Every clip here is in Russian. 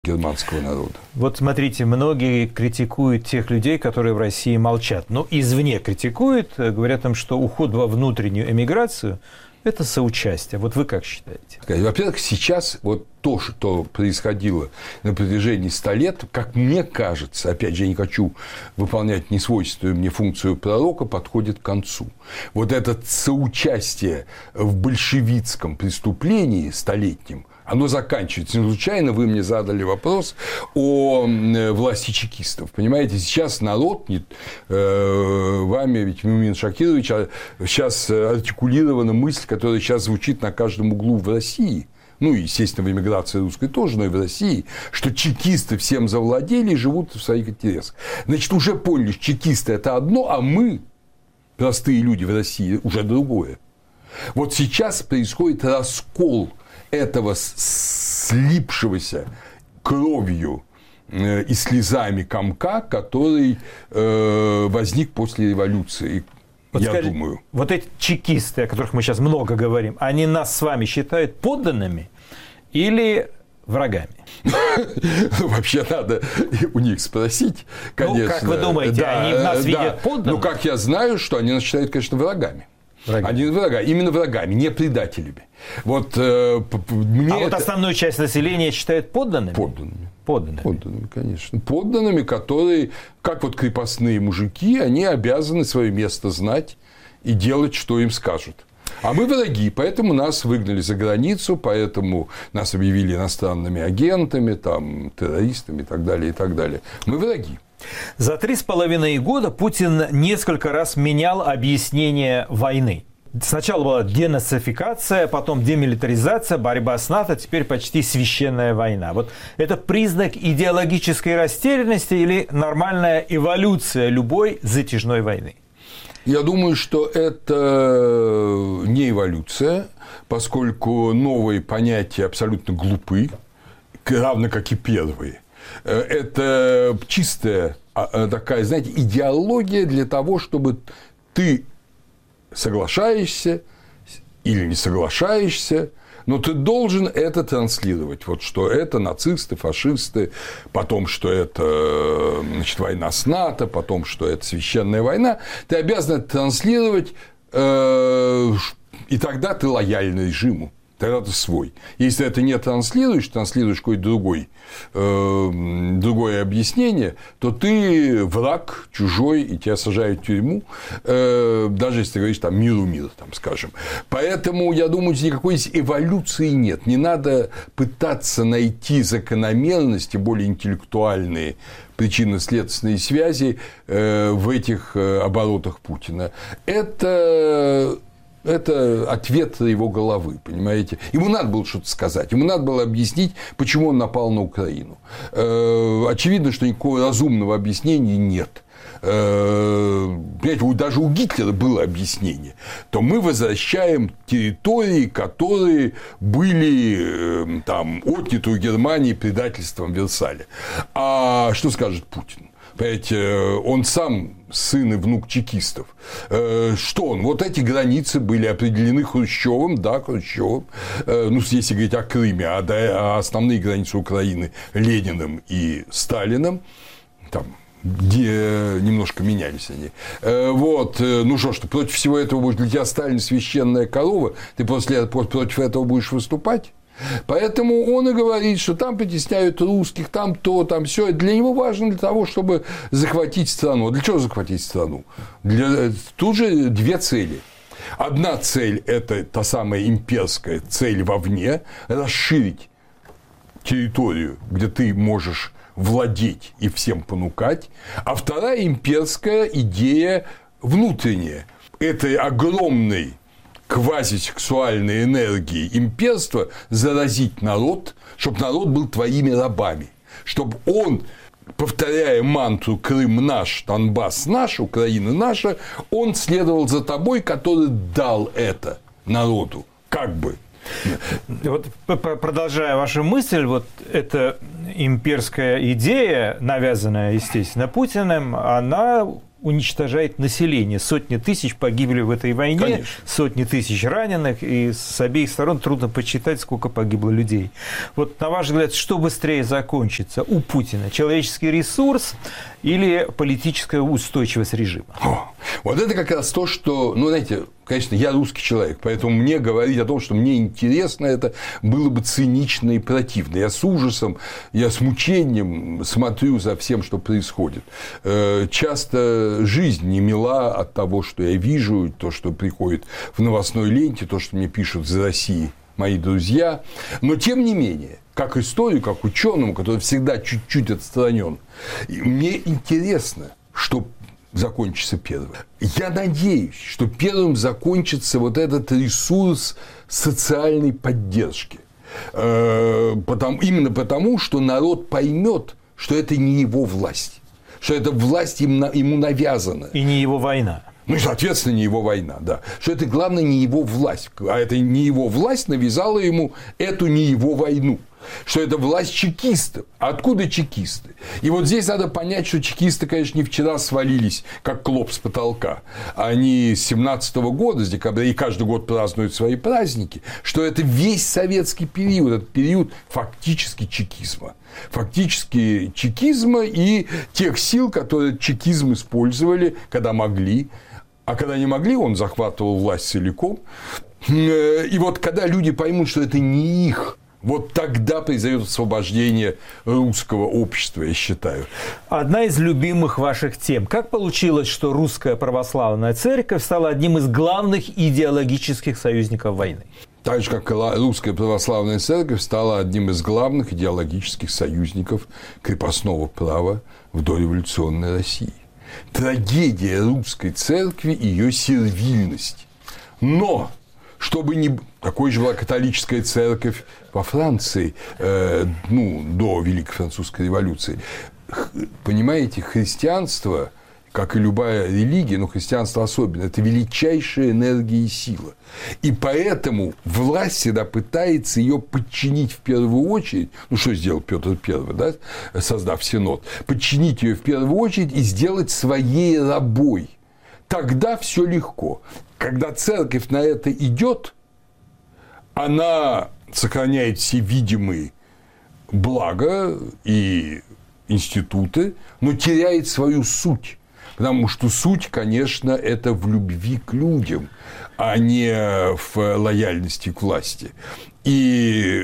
германского народа. Вот смотрите, многие критикуют тех людей, которые в России молчат. Но извне критикуют, говорят им, что уход во внутреннюю эмиграцию – это соучастие. Вот вы как считаете? Во-первых, сейчас вот то, что происходило на протяжении 100 лет, как мне кажется, опять же, я не хочу выполнять несвойственную мне функцию пророка, подходит к концу. Вот это соучастие в большевистском преступлении столетнем, оно заканчивается. Не случайно вы мне задали вопрос о власти чекистов. Понимаете, сейчас народ, вами, ведь Мюмин Шакирович, сейчас артикулирована мысль, которая сейчас звучит на каждом углу в России. Ну, естественно, в эмиграции русской тоже, но и в России, что чекисты всем завладели и живут в своих интересах. Значит, уже поняли, что чекисты – это одно, а мы, простые люди в России, уже другое. Вот сейчас происходит раскол этого слипшегося кровью и слезами комка, который возник после революции, вот я скажите, думаю. Вот эти чекисты, о которых мы сейчас много говорим, они нас с вами считают подданными или врагами? Вообще надо у них спросить, конечно. Ну, как вы думаете, они нас видят подданными? Ну, как я знаю, что они нас считают, конечно, врагами. Они именно врагами, не предателями. Вот, мне вот основную часть населения считают подданными? Подданными, конечно. Подданными, которые, как вот крепостные мужики, они обязаны свое место знать и делать, что им скажут. А мы враги, поэтому нас выгнали за границу, поэтому нас объявили иностранными агентами, там, террористами и так далее, и так далее. Мы враги. За 3,5 года Путин несколько раз менял объяснение войны. Сначала была денацификация, потом демилитаризация, борьба с НАТО, теперь почти священная война. Вот это признак идеологической растерянности или нормальная эволюция любой затяжной войны? Я думаю, что это не эволюция, поскольку новые понятия абсолютно глупы, равно как и первые. Это чистая такая, знаете, идеология для того, чтобы ты соглашаешься или не соглашаешься, но ты должен это транслировать. Вот что это нацисты, фашисты, потом, что это, значит, война с НАТО, потом, что это священная война. Ты обязан это транслировать, и тогда ты лояльный режиму. Тогда ты свой. Если это не транслируешь какое-то другое объяснение, то ты враг чужой, и тебя сажают в тюрьму, даже если ты говоришь там мир, там, скажем. Поэтому, я думаю, никакой эволюции нет. Не надо пытаться найти закономерности, более интеллектуальные причинно-следственные связи в этих оборотах Путина. Это ответ его головы, понимаете? Ему надо было что-то сказать, ему надо было объяснить, почему он напал на Украину. Очевидно, что никакого разумного объяснения нет. Понимаете, даже у Гитлера было объяснение. То мы возвращаем территории, которые были там отняты у Германии предательством Версаля. А что скажет Путин? Понимаете, он сам сын и внук чекистов. Что он? Вот эти границы были определены Хрущевым, Хрущевым, ну, если говорить о Крыме, а основные границы Украины Лениным и Сталиным, там, где немножко менялись они. Вот, ну что против всего этого будет для тебя Сталин священная корова, ты против этого будешь выступать? Поэтому он и говорит, что там притесняют русских, там то, там все. Для него важно для того, чтобы захватить страну. Для чего захватить страну? Тут же две цели. Одна цель – это та самая имперская цель вовне – расширить территорию, где ты можешь владеть и всем понукать. А вторая имперская идея внутренняя – это огромный квазисексуальной энергии имперства заразить народ, чтобы народ был твоими рабами, чтобы он, повторяя мантру «Крым наш, Донбасс наш, Украина наша», он следовал за тобой, который дал это народу, как бы. Вот, продолжая вашу мысль, вот эта имперская идея, навязанная, естественно, Путиным, она уничтожает население. Сотни тысяч погибли в этой войне, Конечно. сотни тысяч раненых, и с обеих сторон трудно подсчитать, сколько погибло людей. Вот, на ваш взгляд, что быстрее закончится у Путина? Человеческий ресурс или политическая устойчивость режима? Вот это как раз то, что, ну, знаете, конечно, я русский человек, поэтому мне говорить о том, что мне интересно, это было бы цинично и противно. Я с ужасом, я с мучением смотрю за всем, что происходит. Часто жизнь не мила от того, что я вижу, то, что приходит в новостной ленте, то, что мне пишут из России мои друзья. Но, тем не менее, как историю, как ученому, который всегда чуть-чуть отстранен, мне интересно, что закончится первым. Я надеюсь, что первым закончится вот этот ресурс социальной поддержки. Именно потому, что народ поймет, что это не его власть, что эта власть ему навязана. И не его война. Ну и, соответственно, не его война, да. Что это, главное, не его власть. А это не его власть навязала ему эту не его войну. Что это власть чекистов. Откуда чекисты? И вот здесь надо понять, что чекисты, конечно, не вчера свалились, как клоп с потолка. Они с 17-го года, с декабря, и каждый год празднуют свои праздники, что это весь советский период, этот период фактически чекизма. Фактически чекизма и тех сил, которые чекизм использовали, когда могли. А когда не могли, он захватывал власть целиком. И вот когда люди поймут, что это не их, вот тогда произойдет освобождение русского общества, я считаю. Одна из любимых ваших тем. Как получилось, что Русская Православная Церковь стала одним из главных идеологических союзников войны? Так же, как Русская Православная Церковь стала одним из главных идеологических союзников крепостного права в дореволюционной России. Трагедия Русской Церкви – ее сервильность. Но чтобы не... Такой же была католическая церковь во Франции, до Великой Французской революции. Понимаете, христианство, как и любая религия, но христианство особенно, это величайшая энергия и сила. И поэтому власть всегда пытается ее подчинить в первую очередь, что сделал Петр I, да, создав Синод, подчинить ее в первую очередь и сделать своей рабой. Тогда все легко. Когда церковь на это идет, она сохраняет все видимые блага и институты, но теряет свою суть. Потому что суть, конечно, это в любви к людям, а не в лояльности к власти. И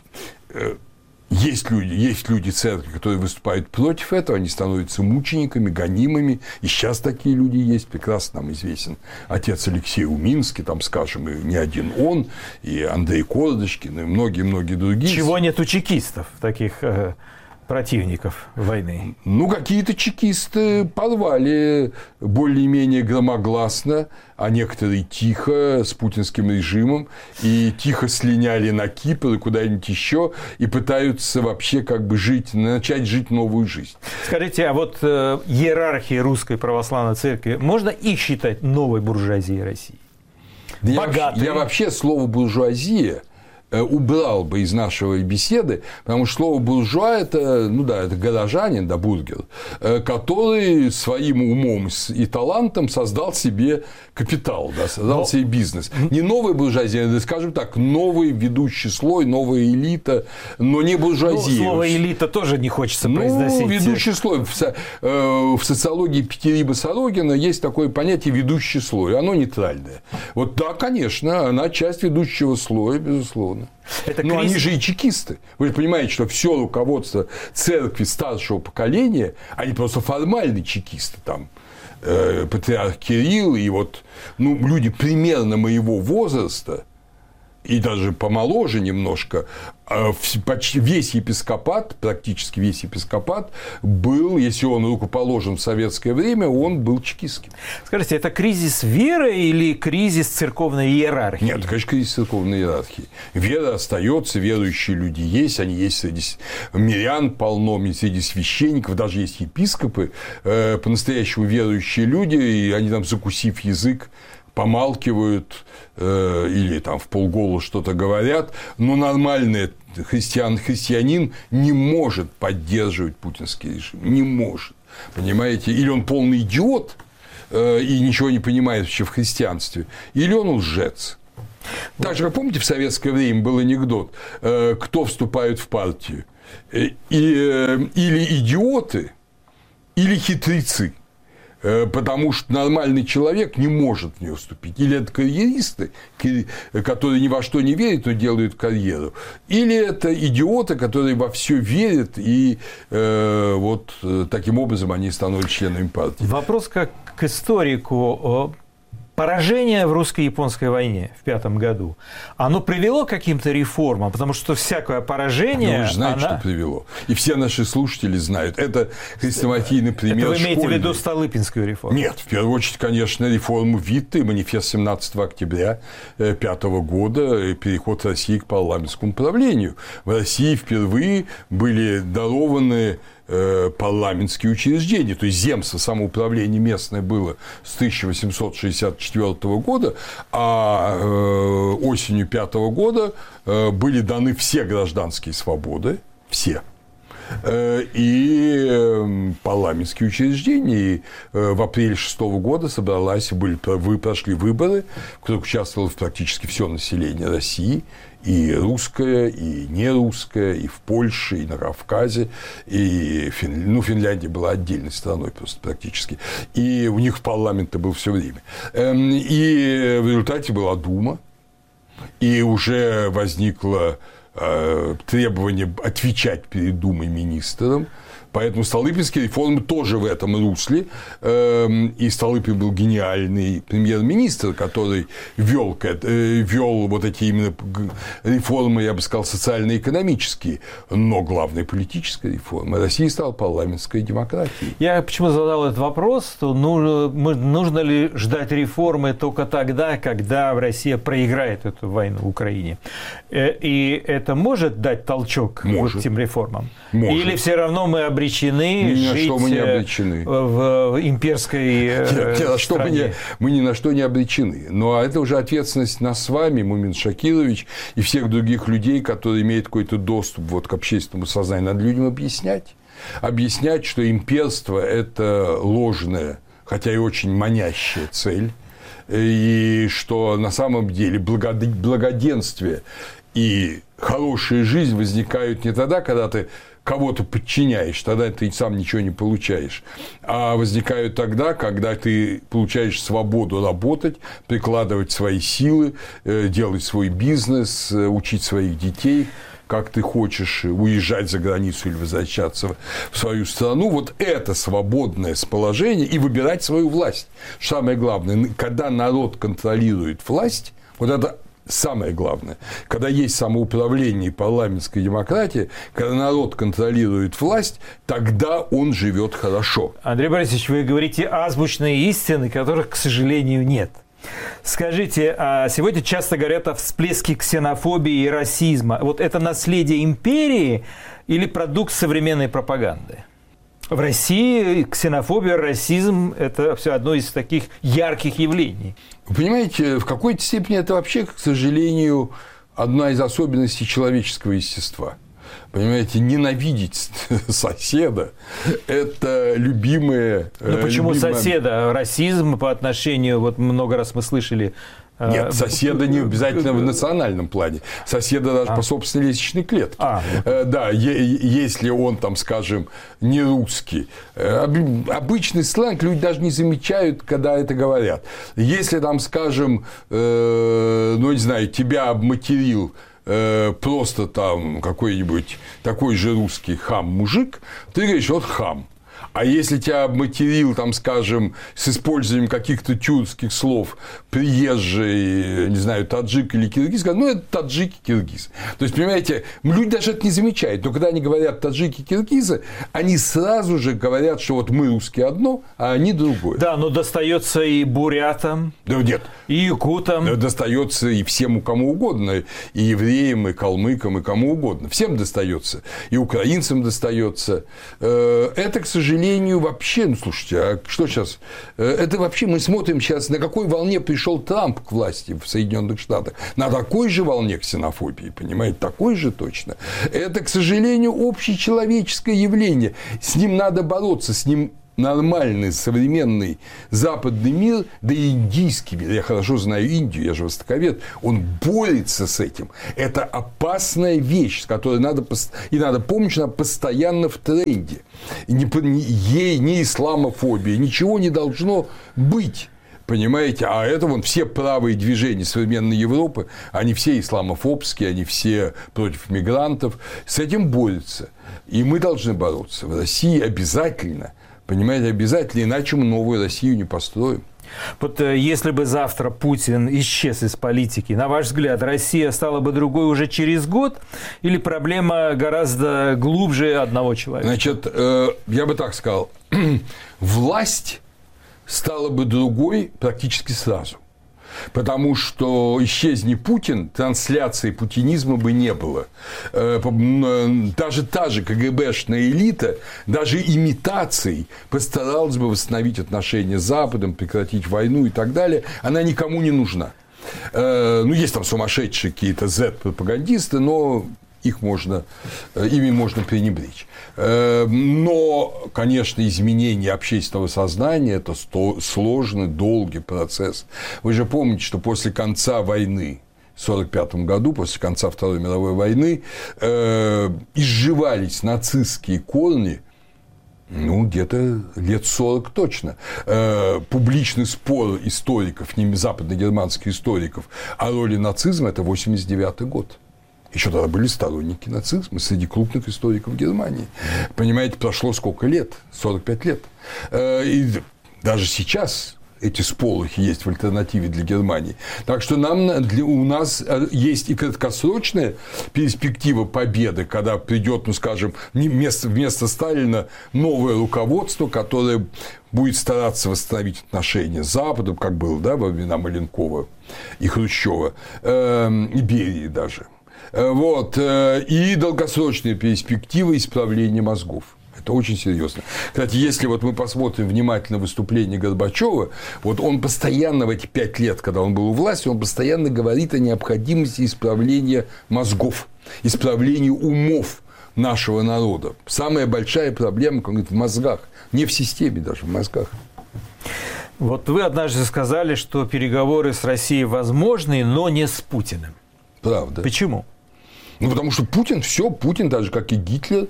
есть люди церкви, которые выступают против этого, они становятся мучениками, гонимыми. И сейчас такие люди есть. Прекрасно нам известен отец Алексей Уминский, там, скажем, и не один он, и Андрей Кордочкин, и многие-многие другие. Чего нет у чекистов, таких противников войны? Какие-то чекисты порвали более-менее громогласно, а некоторые тихо с путинским режимом, и тихо слиняли на Кипр и куда-нибудь еще, и пытаются вообще начать жить новую жизнь. Скажите, а вот иерархии Русской Православной Церкви, можно их считать новой буржуазией России? Я вообще слово «буржуазия» убрал бы из нашей беседы, потому что слово «буржуа» – это горожанин, бургер, который своим умом и талантом создал себе капитал, создал себе бизнес. Не новая буржуазия, скажем так, новый ведущий слой, новая элита, но не буржуазия. Слово «элита» тоже не хочется произносить. Ведущий слой. В социологии Петерима Сорокина есть такое понятие «ведущий слой». Оно нейтральное. Вот да, конечно, она часть ведущего слоя, безусловно. Но они же и чекисты. Вы же понимаете, что все руководство церкви старшего поколения, они просто формальные чекисты. Там патриарх Кирилл и люди примерно моего возраста, и даже помоложе немножко, почти весь епископат, практически весь епископат был, если он рукоположен в советское время, он был чекистским. Скажите, это кризис веры или кризис церковной иерархии? Нет, конечно, кризис церковной иерархии. Вера остается, верующие люди есть, они есть среди мирян полно, среди священников, даже есть епископы, по-настоящему верующие люди, и они там, закусив язык, помалкивают или там в полголоса что-то говорят, но нормальный христианин не может поддерживать путинский режим, не может, понимаете, или он полный идиот и ничего не понимает вообще в христианстве, или он лжец. Так же, как помните, в советское время был анекдот, кто вступает в партию, или идиоты, или хитрецы. Потому что нормальный человек не может в нее вступить. Или это карьеристы, которые ни во что не верят, но делают карьеру. Или это идиоты, которые во все верят, и вот таким образом они становятся членами партии. Вопрос как к историку. Поражение в русско-японской войне в 1905 году, оно привело к каким-то реформам? Потому что всякое поражение... Вы же знаете, что привело. И все наши слушатели знают. Это хрестоматийный пример. Это вы имеете школьный. в виду Столыпинскую реформу? Нет, в первую очередь, конечно, реформу Витте, манифест 17 октября 1905 года, переход России к парламентскому правлению. В России впервые были дарованы парламентские учреждения, то есть земство, самоуправление местное было с 1864 года, а осенью 1905 года были даны все гражданские свободы, все, и парламентские учреждения. И в апреле 1906 года прошли выборы, в которых участвовало практически все население России, и русское, и нерусское, и в Польше, и на Кавказе, и Финляндия была отдельной страной просто практически, и у них парламент был все время. И в результате была Дума, и уже возникло требование отвечать перед Думой министрам. Поэтому Столыпинские реформы тоже в этом русле. И Столыпин был гениальный премьер-министр, который вел вот эти именно реформы, я бы сказал, социально-экономические. Но главной политической реформой России стала парламентская демократия. Я почему задал этот вопрос, то нужно ли ждать реформы только тогда, когда Россия проиграет эту войну в Украине? И это может дать толчок вот этим реформам? Может. Или все равно мы обречены жить в имперской стране? Мы ни на что не обречены. Но это уже ответственность нас с вами, Мумин Шакирович, и всех других людей, которые имеют какой-то доступ вот к общественному сознанию. Надо людям объяснять. Объяснять, что имперство – это ложная, хотя и очень манящая цель, и что на самом деле благоденствие и хорошая жизнь возникают не тогда, когда ты кого-то подчиняешь, тогда ты сам ничего не получаешь, а возникают тогда, когда ты получаешь свободу работать, прикладывать свои силы, делать свой бизнес, учить своих детей, как ты хочешь, уезжать за границу или возвращаться в свою страну. Вот это свободное положение и выбирать свою власть. Самое главное, когда народ контролирует власть, вот это самое главное, когда есть самоуправление и парламентская демократия, когда народ контролирует власть, тогда он живет хорошо. Андрей Борисович, вы говорите азбучные истины, которых, к сожалению, нет. Скажите, сегодня часто говорят о всплеске ксенофобии и расизма. Вот это наследие империи или продукт современной пропаганды? В России ксенофобия, расизм – это все одно из таких ярких явлений. Вы понимаете, в какой-то степени это вообще, к сожалению, одна из особенностей человеческого естества. Понимаете, ненавидеть соседа – это любимое… Ну, почему соседа? Расизм по отношению, вот много раз мы слышали… Нет, соседа не обязательно в национальном плане. Соседа даже по собственной лестничной клетке. Да, если он, там, скажем, не русский. Обычный сленг люди даже не замечают, когда это говорят. Если, там, скажем, ну, не знаю, тебя обматерил просто там какой-нибудь такой же русский хам-мужик, ты говоришь, вот хам. А если тебя обматерил, там, скажем, с использованием каких-то тюркских слов приезжий, не знаю, таджик или киргиз, ну, это таджики, киргизы. То есть, понимаете, люди даже это не замечают. Но когда они говорят таджики, киргизы, они сразу же говорят, что вот мы русские одно, а они другое. Да, но достается и бурятам, да, нет. И якутам. Достается и всем, кому угодно. И евреям, и калмыкам, и кому угодно. Всем достается. И украинцам достается. Это, к сожалению, сожалению, вообще, ну, слушайте, а что сейчас? Это вообще мы смотрим сейчас, на какой волне пришел Трамп к власти в Соединенных Штатах. На такой же волне ксенофобии, понимаете, такой же точно. Это, к сожалению, общечеловеческое явление. С ним надо бороться, с ним нормальный, современный западный мир, да и индийский мир, я хорошо знаю Индию, я же востоковед, он борется с этим. Это опасная вещь, с которой надо помнить, что она постоянно в тренде. Ей ни исламофобия, ничего не должно быть. Понимаете, а это вон все правые движения современной Европы, они все исламофобские, они все против мигрантов, с этим борются. И мы должны бороться. В России обязательно. Понимаете, обязательно, иначе мы новую Россию не построим. Вот если бы завтра Путин исчез из политики, на ваш взгляд, Россия стала бы другой уже через год? Или проблема гораздо глубже одного человека? Значит, я бы так сказал, власть стала бы другой практически сразу. Потому что исчезни Путин, трансляции путинизма бы не было. Даже та же КГБшная элита, даже имитацией постаралась бы восстановить отношения с Западом, прекратить войну и так далее. Она никому не нужна. Ну, есть там сумасшедшие какие-то Z-пропагандисты, но ими можно пренебречь. Но, конечно, изменение общественного сознания – это сложный, долгий процесс. Вы же помните, что после конца войны, в 1945 году, после конца Второй мировой войны, изживались нацистские корни, ну, где-то лет 40 точно. Публичный спор историков, западно-германских историков о роли нацизма – это 1989 год. Еще тогда были сторонники нацизма среди крупных историков Германии. Понимаете, прошло сколько лет? 45 лет. И даже сейчас эти сполохи есть в альтернативе для Германии. Так что у нас есть и краткосрочная перспектива победы, когда придет, ну, скажем, вместо Сталина новое руководство, которое будет стараться восстановить отношения с Западом, как было, да, во времена Маленкова и Хрущева, и Берии даже. Вот. И долгосрочные перспективы исправления мозгов. Это очень серьезно. Кстати, если вот мы посмотрим внимательно выступление Горбачева, вот он постоянно в эти 5 лет, когда он был у власти, он постоянно говорит о необходимости исправления мозгов, исправления умов нашего народа. Самая большая проблема, как говорит, в мозгах. Не в системе даже, в мозгах. Вот вы однажды сказали, что переговоры с Россией возможны, но не с Путиным. Правда. Почему? Ну, потому что Путин, даже как и Гитлер,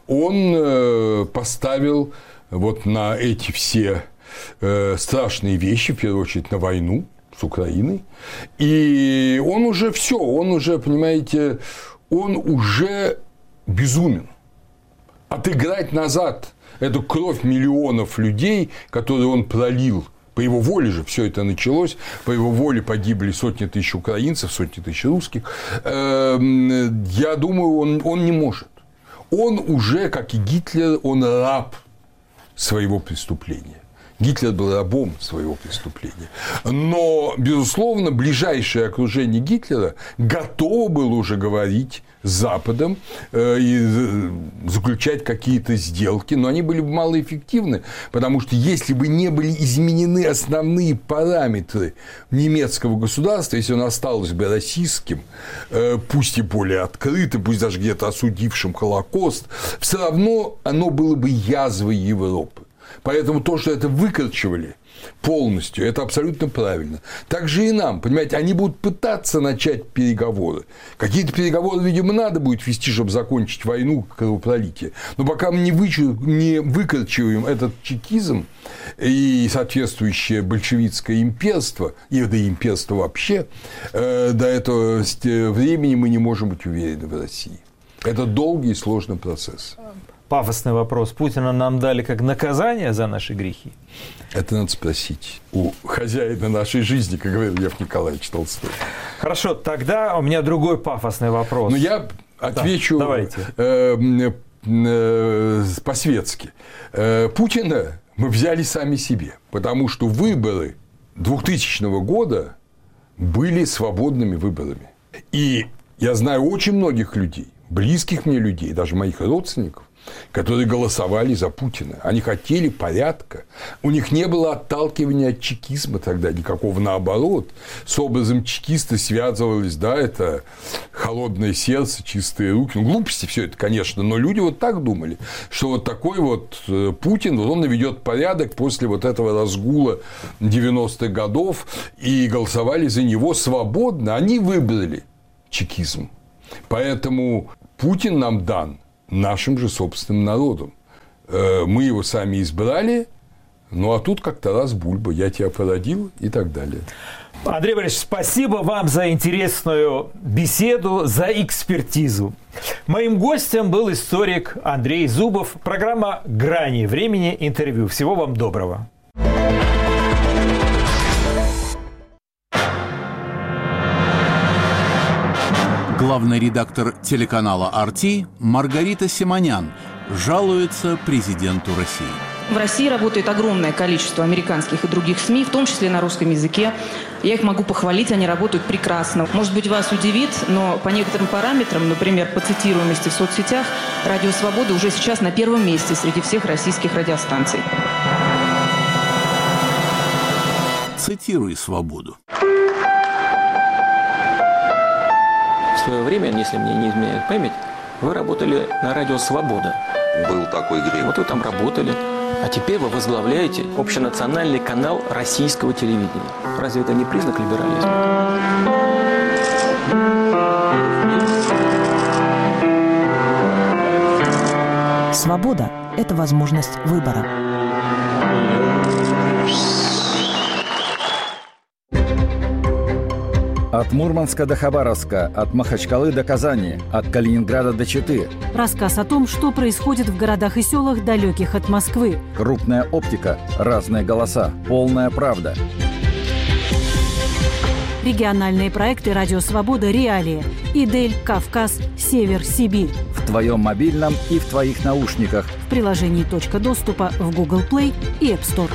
он поставил вот на эти все страшные вещи, в первую очередь, на войну с Украиной. И он уже, понимаете, он уже безумен. Отыграть назад эту кровь миллионов людей, которую он пролил. По его воле же все это началось, по его воле погибли сотни тысяч украинцев, сотни тысяч русских. Я думаю, он не может. Он уже, как и Гитлер, он раб своего преступления. Гитлер был рабом своего преступления. Но, безусловно, ближайшее окружение Гитлера готово было уже говорить с Западом и заключать какие-то сделки, но они были бы малоэффективны, потому что если бы не были изменены основные параметры немецкого государства, если оно осталось бы российским, пусть и более открытым, пусть даже где-то осудившим Холокост, все равно оно было бы язвой Европы. Поэтому то, что это выкорчевали полностью, это абсолютно правильно. Так же и нам, понимаете, они будут пытаться начать переговоры. Какие-то переговоры, видимо, надо будет вести, чтобы закончить войну, кровопролитие. Но пока мы не выкорчеваем этот чекизм и соответствующее большевистское имперство, и до имперства вообще, до этого времени мы не можем быть уверены в России. Это долгий и сложный процесс. Пафосный вопрос. Путина нам дали как наказание за наши грехи? Это надо спросить у хозяина нашей жизни, как говорил Лев Николаевич Толстой. Хорошо, тогда у меня другой пафосный вопрос. Ну, я отвечу по-светски. Путина мы взяли сами себе, потому что выборы 2000 года были свободными выборами. И я знаю очень многих людей, близких мне людей, даже моих родственников, которые голосовали за Путина. Они хотели порядка. У них не было отталкивания от чекизма тогда никакого. Наоборот, с образом чекиста связывалось, да, это холодное сердце, чистые руки. Ну, глупости все это, конечно, но люди вот так думали, что вот такой вот Путин, вот он наведет порядок после вот этого разгула 90-х годов, и голосовали за него свободно. Они выбрали чекизм. Поэтому Путин нам дан нашим же собственным народом. Мы его сами избрали, ну а тут как-то раз бульба, я тебя породил и так далее. Андрей Борисович, спасибо вам за интересную беседу, за экспертизу. Моим гостем был историк Андрей Зубов. Программа «Грани времени. Интервью». Всего вам доброго. Главный редактор телеканала «RT» Маргарита Симонян жалуется президенту России. В России работает огромное количество американских и других СМИ, в том числе на русском языке. Я их могу похвалить, они работают прекрасно. Может быть, вас удивит, но по некоторым параметрам, например, по цитируемости в соцсетях, «Радио Свобода» уже сейчас на первом месте среди всех российских радиостанций. Цитируй «Свободу». В свое время, если мне не изменяет память, вы работали на радио «Свобода». Был такой грех. Вот вы там работали. А теперь вы возглавляете общенациональный канал российского телевидения. Разве это не признак либерализма? Свобода – это возможность выбора. От Мурманска до Хабаровска, от Махачкалы до Казани, от Калининграда до Читы. Рассказ о том, что происходит в городах и селах, далеких от Москвы. Крупная оптика, разные голоса, полная правда. Региональные проекты «Радио Свобода. Реалии». Идель, Кавказ, Север, Сибирь. В твоем мобильном и в твоих наушниках. В приложении «Точка доступа» в Google Play и App Store.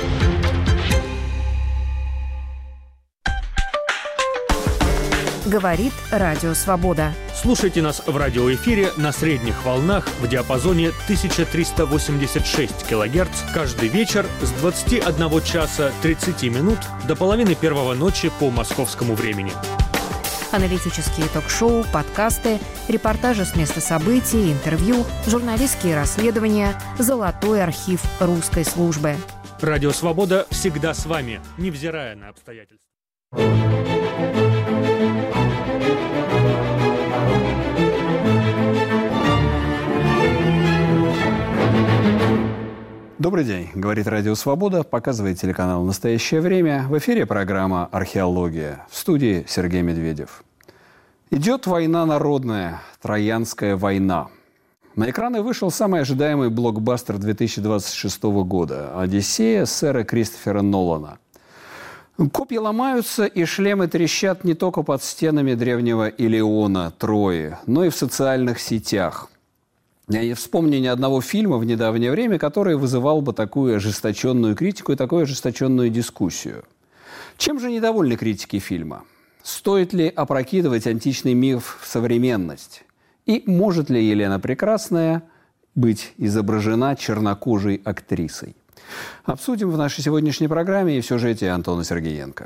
Говорит Радио Свобода. Слушайте нас в радиоэфире на средних волнах в диапазоне 1386 кГц каждый вечер с 21 часа 30 минут до половины первого ночи по московскому времени. Аналитические ток-шоу, подкасты, репортажи с места событий, интервью, журналистские расследования, золотой архив русской службы. Радио «Свобода» всегда с вами, невзирая на обстоятельства. Добрый день, говорит Радио Свобода, показывает телеканал «Настоящее время». В эфире программа «Археология». В студии Сергей Медведев. Идет война народная, Троянская война. На экраны вышел самый ожидаемый блокбастер 2026 года «Одиссея» сэра Кристофера Нолана. Копья ломаются и шлемы трещат не только под стенами древнего Илиона, Трои, но и в социальных сетях. Я не вспомню ни одного фильма в недавнее время, который вызывал бы такую ожесточенную критику и такую ожесточенную дискуссию. Чем же недовольны критики фильма? Стоит ли опрокидывать античный миф в современность? И может ли Елена Прекрасная быть изображена чернокожей актрисой? Обсудим в нашей сегодняшней программе и в сюжете Антона Сергеенко.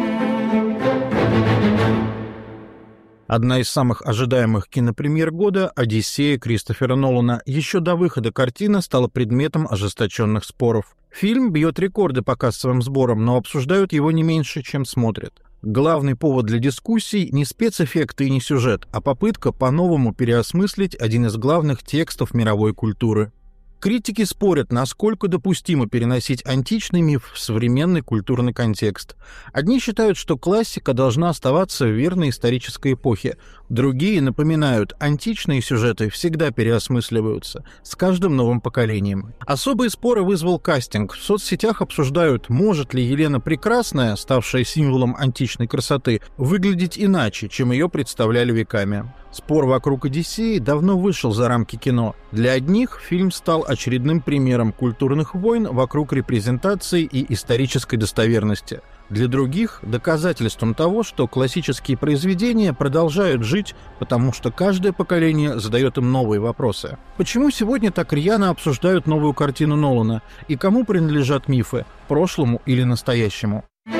Одна из самых ожидаемых кинопремьер года «Одиссея» Кристофера Нолана еще до выхода картины стала предметом ожесточенных споров. Фильм бьет рекорды по кассовым сборам, но обсуждают его не меньше, чем смотрят. Главный повод для дискуссий не спецэффекты и не сюжет, а попытка по-новому переосмыслить один из главных текстов мировой культуры. Критики спорят, насколько допустимо переносить античный миф в современный культурный контекст. Одни считают, что классика должна оставаться в верной исторической эпохе. Другие напоминают, античные сюжеты всегда переосмысливаются с каждым новым поколением. Особые споры вызвал кастинг. В соцсетях обсуждают, может ли Елена Прекрасная, ставшая символом античной красоты, выглядеть иначе, чем ее представляли веками. Спор вокруг «Одиссеи» давно вышел за рамки кино. Для одних фильм стал очередным примером культурных войн вокруг репрезентации и исторической достоверности. Для других – доказательством того, что классические произведения продолжают жить, потому что каждое поколение задает им новые вопросы. Почему сегодня так рьяно обсуждают новую картину Нолана? И кому принадлежат мифы – прошлому или настоящему?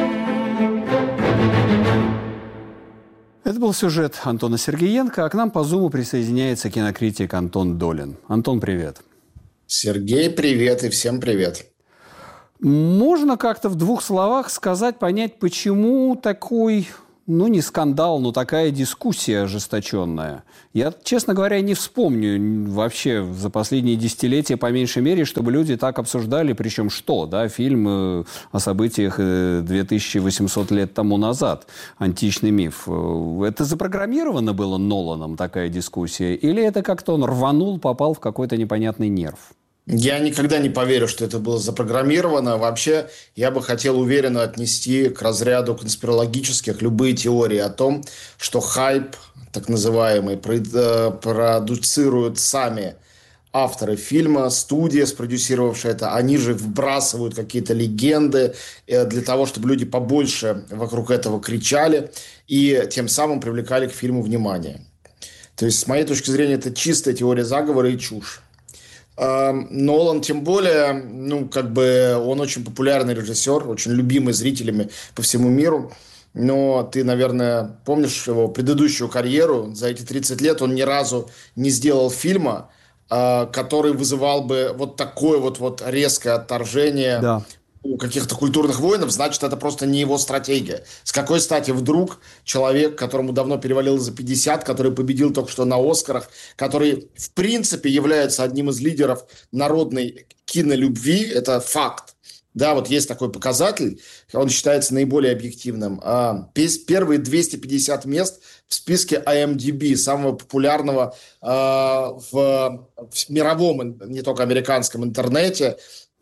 Это был сюжет Антона Сергеенко, а к нам по Зуму присоединяется кинокритик Антон Долин. Антон, привет. Сергей, привет, и всем привет. Можно как-то в двух словах сказать, понять, почему такой, не скандал, но такая дискуссия ожесточенная? Я, честно говоря, не вспомню вообще за последние десятилетия, по меньшей мере, чтобы люди так обсуждали, причем что, да, фильм о событиях 2800 лет тому назад, античный миф. Это запрограммировано было Ноланом, такая дискуссия, или это как-то он рванул, попал в какой-то непонятный нерв? Я никогда не поверю, что это было запрограммировано. Вообще, я бы хотел уверенно отнести к разряду конспирологических любые теории о том, что хайп, так называемый, продуцируют сами авторы фильма, студия, спродюсировавшая это. Они же вбрасывают какие-то легенды для того, чтобы люди побольше вокруг этого кричали и тем самым привлекали к фильму внимание. То есть, с моей точки зрения, это чистая теория заговора и чушь. Нолан, тем более, он очень популярный режиссер, очень любимый зрителями по всему миру. Но ты, наверное, помнишь его предыдущую карьеру. За эти 30 лет он ни разу не сделал фильма, который вызывал бы вот такое вот резкое отторжение у каких-то культурных воинов. Значит, это просто не его стратегия. С какой стати вдруг человек, которому давно перевалило за 50, который победил только что на Оскарах, который, в принципе, является одним из лидеров народной кинолюбви, это факт. Да, вот есть такой показатель, он считается наиболее объективным. Первые 250 мест в списке IMDb, самого популярного в мировом, не только американском интернете,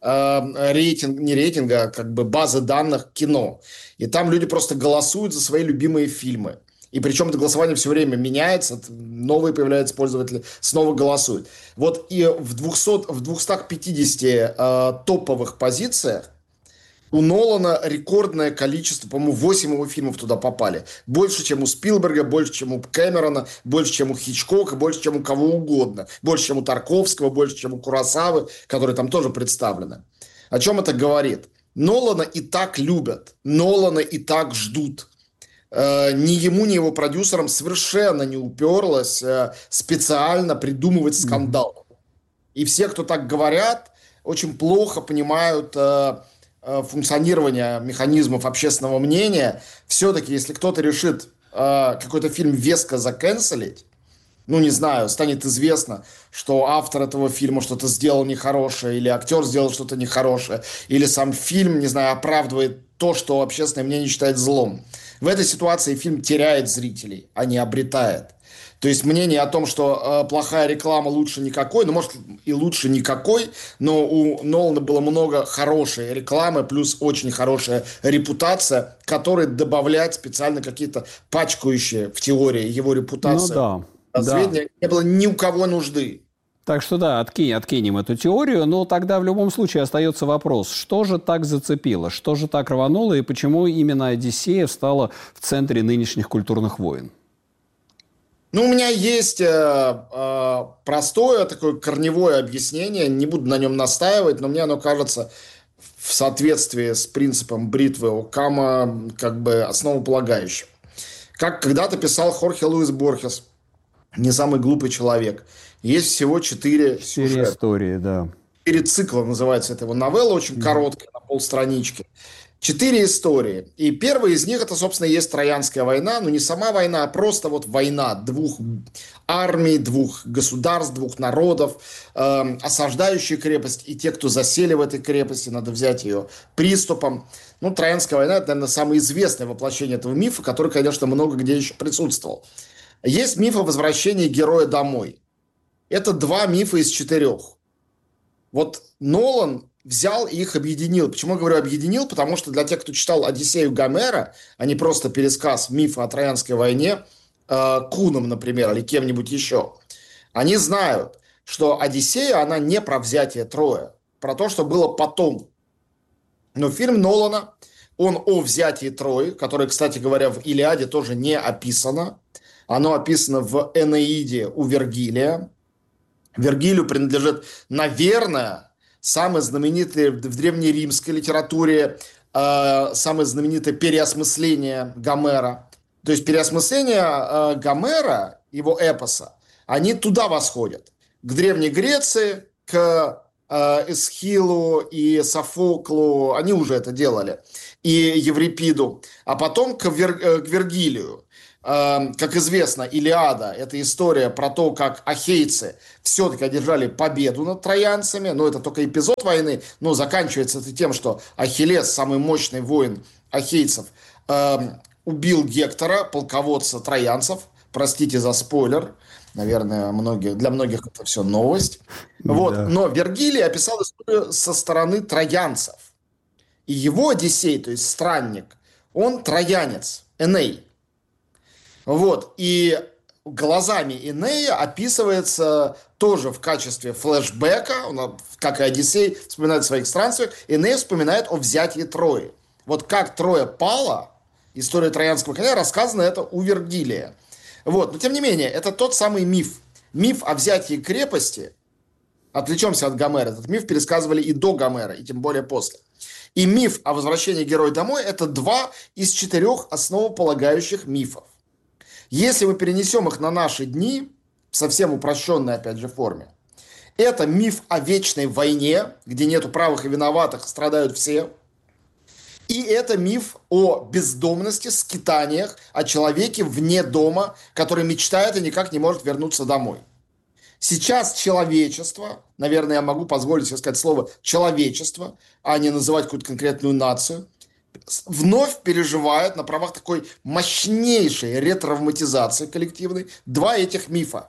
базы данных кино. И там люди просто голосуют за свои любимые фильмы. И причем это голосование все время меняется, новые появляются пользователи, снова голосуют. Вот и в 250 топовых позициях у Нолана рекордное количество, по-моему, 8 его фильмов туда попали. Больше, чем у Спилберга, больше, чем у Кэмерона, больше, чем у Хичкока, больше, чем у кого угодно. Больше, чем у Тарковского, больше, чем у Куросавы, которые там тоже представлены. О чем это говорит? Нолана и так любят, Нолана и так ждут. Ни ему, ни его продюсерам совершенно не уперлось специально придумывать скандал. И все, кто так говорят, очень плохо понимают функционирование механизмов общественного мнения. Все-таки, если кто-то решит какой-то фильм веско закэнселить, не знаю, станет известно, что автор этого фильма что-то сделал нехорошее, или актер сделал что-то нехорошее, или сам фильм, не знаю, оправдывает то, что общественное мнение считает злом. В этой ситуации фильм теряет зрителей, а не обретает. То есть мнение о том, что плохая реклама лучше никакой, может и лучше никакой, но у Нолана было много хорошей рекламы, плюс очень хорошая репутация, которой добавлять специально какие-то пачкающие в теории его репутации сведения не было ни у кого нужды. Так что откинем эту теорию, но тогда в любом случае остается вопрос, что же так зацепило, что же так рвануло и почему именно «Одиссея» встала в центре нынешних культурных войн? У меня есть простое такое корневое объяснение, не буду на нем настаивать, но мне оно кажется в соответствии с принципом бритвы Оккама основополагающим. Как когда-то писал Хорхе Луис Борхес, не самый глупый человек, есть всего 4 сюжета. Истории, да. 4 цикла называется эта его новелла, очень короткая, на полстранички. 4 истории. И первая из них, это, собственно, и есть Троянская война. Не сама война, а просто война 2 армий, 2 государств, 2 народов, осаждающие крепость и те, кто засели в этой крепости, надо взять ее приступом. Троянская война – это, наверное, самое известное воплощение этого мифа, который, конечно, много где еще присутствовал. Есть миф о возвращении героя домой. Это 2 мифа из 4. Нолан взял и их объединил. Почему я говорю объединил? Потому что для тех, кто читал «Одиссею» Гомера, а не просто пересказ мифа о Троянской войне Куном, например, или кем-нибудь еще, они знают, что «Одиссея», она не про взятие Троя, про то, что было потом. Но фильм Нолана Он о взятии Трои, которое, кстати говоря, в Илиаде тоже не описано. Оно описано в Энеиде у Вергилия. Вергилию принадлежит, наверное, самое знаменитое в древнеримской литературе, самое знаменитое переосмысление Гомера. То есть переосмысление Гомера, его эпоса, они туда восходят. К Древней Греции, к Эсхилу и Софоклу, они уже это делали, и Еврипиду, а потом к Вергилию. Как известно, Илиада – это история про то, как ахейцы все-таки одержали победу над троянцами, но это только эпизод войны, но заканчивается это тем, что Ахиллес, самый мощный воин ахейцев, убил Гектора, полководца троянцев, простите за спойлер, наверное, для многих это все новость. Вот. Да. Но Вергилий описал историю со стороны троянцев. И его Одиссей, то есть странник, он троянец, Эней. Вот. И глазами Энея описывается тоже в качестве флешбека, он, как и Одиссей вспоминает в своих странствиях, Эней вспоминает о взятии Трои. Вот как Троя пала, история троянского коня, рассказана это у Вергилия. Вот. Но тем не менее, это тот самый миф. Миф о взятии крепости, отвлечемся от Гомера, этот миф пересказывали и до Гомера, и тем более после. И миф о возвращении героя домой – это 2 из 4 основополагающих мифов. Если мы перенесем их на наши дни, в совсем упрощенной, опять же, форме, это миф о вечной войне, где нету правых и виноватых, страдают все. И это миф о бездомности, скитаниях, о человеке вне дома, который мечтает и никак не может вернуться домой. Сейчас человечество, наверное, я могу позволить себе сказать слово «человечество», а не называть какую-то конкретную нацию, вновь переживает на правах такой мощнейшей ретравматизации коллективной 2 этих мифа.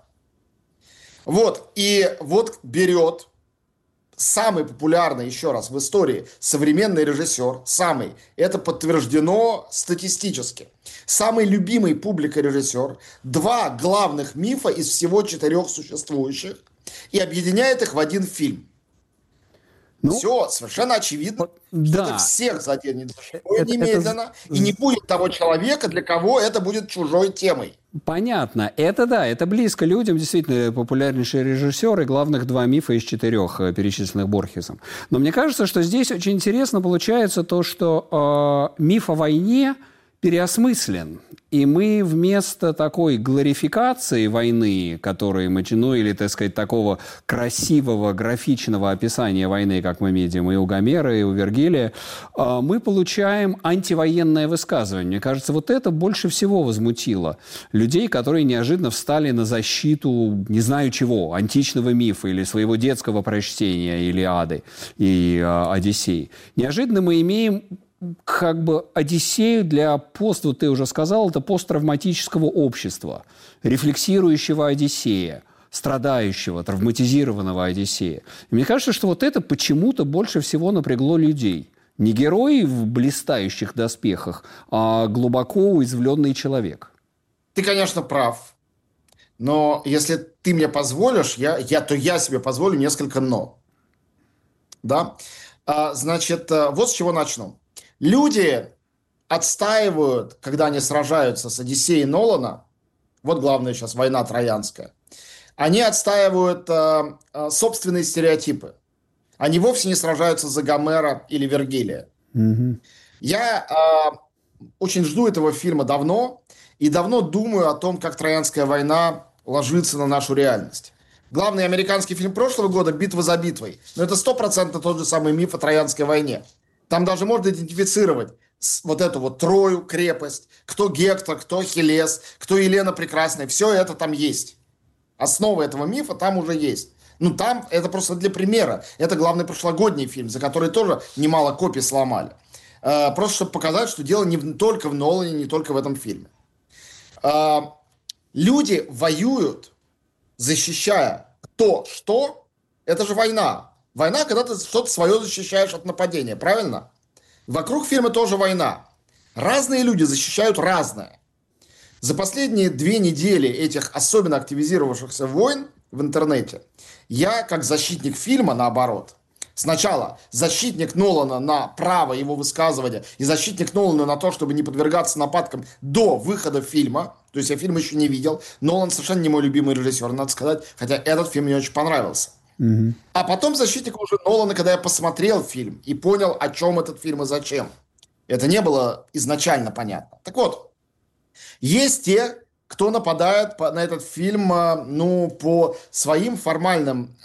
Вот. И вот берет самый популярный, еще раз, в истории современный режиссер, самый, это подтверждено статистически, самый любимый публикой режиссер, 2 главных мифа из всего 4 существующих и объединяет их в один фильм. Все совершенно очевидно, что это всех заденет немедленно, и не будет того человека, для кого это будет чужой темой. Понятно. Это да, это близко людям, действительно, популярнейший режиссер и главных 2 мифа из 4, перечисленных Борхесом. Но мне кажется, что здесь очень интересно получается то, что миф о войне переосмыслен. И мы вместо такой глорификации войны, которой мы, или, так сказать, такого красивого графичного описания войны, как мы видим и у Гомера, и у Вергилия, мы получаем антивоенное высказывание. Мне кажется, вот это больше всего возмутило людей, которые неожиданно встали на защиту, не знаю чего, античного мифа или своего детского прочтения Илиады и Одиссеи. Неожиданно мы имеем как бы Одиссею для вот ты уже сказал, это посттравматического общества, рефлексирующего Одиссея, страдающего, травматизированного Одиссея. И мне кажется, что вот это почему-то больше всего напрягло людей. Не герои в блистающих доспехах, а глубоко уязвленный человек. Ты, конечно, прав. Но если ты мне позволишь, то я себе позволю несколько «но». Да? Значит, вот с чего начну. Люди отстаивают, когда они сражаются с Одиссеей Нолана, вот главная сейчас война троянская, они отстаивают собственные стереотипы. Они вовсе не сражаются за Гомера или Вергилия. Mm-hmm. Я очень жду этого фильма давно, и давно думаю о том, как Троянская война ложится на нашу реальность. Главный американский фильм прошлого года «Битва за битвой». Но это 100% тот же самый миф о Троянской войне. Там даже можно идентифицировать вот эту вот Трою, крепость, кто Гектор, кто Ахиллес, кто Елена Прекрасная. Все это там есть. Основа этого мифа там уже есть. Ну, там это просто для примера. Это главный прошлогодний фильм, за который тоже немало копий сломали. Просто чтобы показать, что дело не только в Нолане, не только в этом фильме. Люди воюют, защищая то, что... Это же война. Война, когда ты что-то свое защищаешь от нападения, правильно? Вокруг фильма тоже война. Разные люди защищают разное. За последние 2 недели этих особенно активизировавшихся войн в интернете я, как защитник фильма, наоборот, Сначала защитник Нолана на право его высказывания и защитник Нолана на то, чтобы не подвергаться нападкам до выхода фильма. То есть я фильм еще не видел. Нолан совершенно не мой любимый режиссер, надо сказать, хотя этот фильм мне очень понравился. А потом защитник уже Нолана, когда я посмотрел фильм и понял, о чем этот фильм и зачем. Это не было изначально понятно. Так вот, есть те, кто нападает на этот фильм, по своим формальным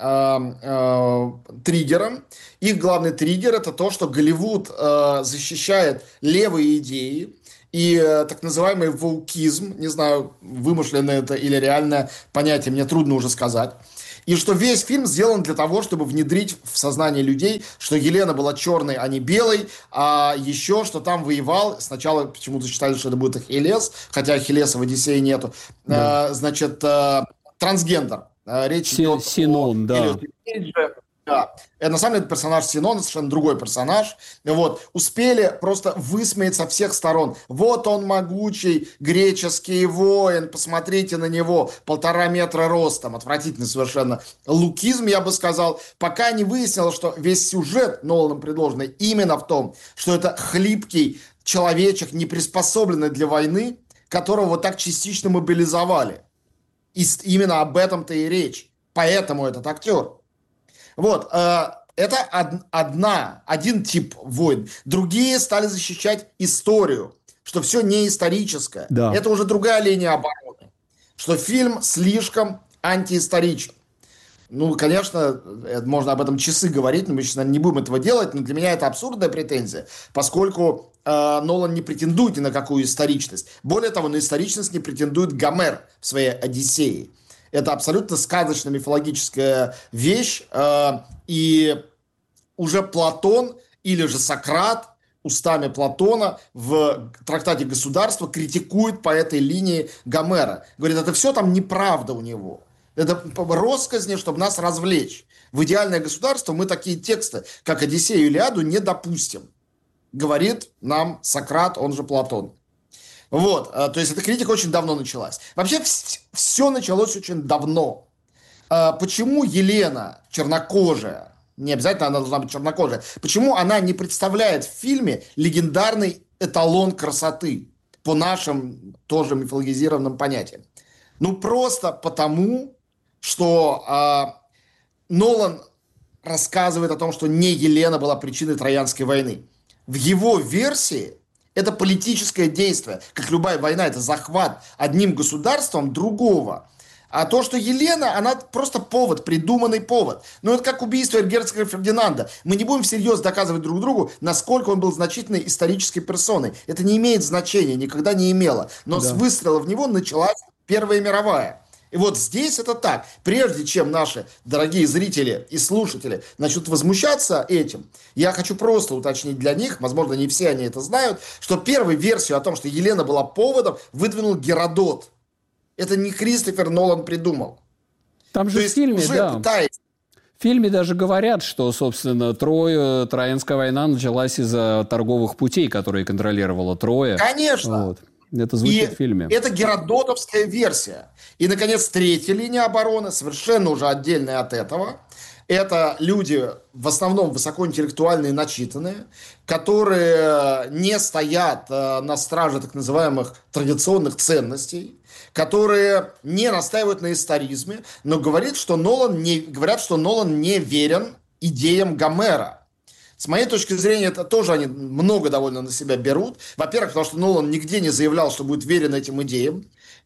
триггерам. Их главный триггер – это то, что Голливуд защищает левые идеи и так называемый воукизм, не знаю, вымышленное это или реальное понятие, мне трудно уже сказать. И что весь фильм сделан для того, чтобы внедрить в сознание людей, что Елена была черной, а не белой, а еще, что там воевал, сначала почему-то считали, что это будет Ахиллес, хотя Ахиллеса в «Одиссее» нету, да. Трансгендер. Речь идет Синон, да. Да. На самом деле персонаж Синон совершенно другой персонаж. Вот. Успели просто высмеять со всех сторон. Вот он могучий греческий воин, посмотрите на него, 1,5 метра ростом, отвратительный совершенно лукизм, я бы сказал, пока не выяснилось, что весь сюжет Ноланом предложенный именно в том, что это хлипкий человечек, не приспособленный для войны, которого вот так частично мобилизовали. И именно об этом-то и речь. Поэтому этот актер. Вот, это один тип войн. Другие стали защищать историю, что все не историческое. Да. Это уже другая линия обороны. Что фильм слишком антиисторичен. Ну, конечно, можно об этом часы говорить, но мы сейчас, наверное, не будем этого делать. Но для меня это абсурдная претензия, поскольку Нолан не претендует ни на какую историчность. Более того, на историчность не претендует Гомер в своей «Одиссее». Это абсолютно сказочно-мифологическая вещь. И уже Платон или же Сократ устами Платона в трактате «Государство» критикует по этой линии Гомера. Говорит, это все там неправда у него. Это россказни, чтобы нас развлечь. В идеальное государство мы такие тексты, как «Одиссею» и «Илиаду», не допустим. Говорит нам Сократ, он же Платон. Вот, то есть эта критика очень давно началась. Вообще все началось очень давно. Почему Елена чернокожая, не обязательно она должна быть чернокожая, почему она не представляет в фильме легендарный эталон красоты по нашим тоже мифологизированным понятиям? Ну просто потому, что Нолан рассказывает о том, что не Елена была причиной Троянской войны. В его версии это политическое действие, как любая война, это захват одним государством другого. А то, что Елена, она просто повод, придуманный повод. Ну, это как убийство герцога Фердинанда. Мы не будем всерьез доказывать друг другу, насколько он был значительной исторической персоной. Это не имеет значения, никогда не имело. Но с выстрела в него началась Первая мировая. И вот здесь это так. Прежде чем наши дорогие зрители и слушатели начнут возмущаться этим, я хочу просто уточнить для них, возможно, не все они это знают, что первую версию о том, что Елена была поводом, выдвинул Геродот. Это не Кристофер Нолан придумал. Там же в фильме, да. В фильме даже говорят, что, собственно, Троянская война началась из-за торговых путей, которые контролировала Троя. Конечно. Вот. Это звучит в фильме. Это геродотовская версия. И, наконец, третья линия обороны, совершенно уже отдельная от этого. Это люди, в основном высокоинтеллектуальные, начитанные, которые не стоят на страже так называемых традиционных ценностей, которые не настаивают на историзме, но говорят, что Нолан не верен идеям Гомера. С моей точки зрения, это тоже они много довольно на себя берут. Во-первых, потому что Нолан нигде не заявлял, что будет верен этим идеям.